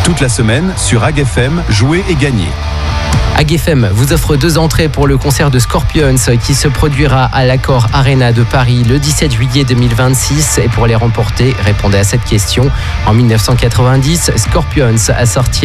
Toute la semaine, sur AgFM, jouez et gagnez. AgFM vous offre 2 entrées pour le concert de Scorpions qui se produira à l'Accor Arena de Paris le 17 juillet 2026. Et pour les remporter, répondez à cette question. En 1990, Scorpions a sorti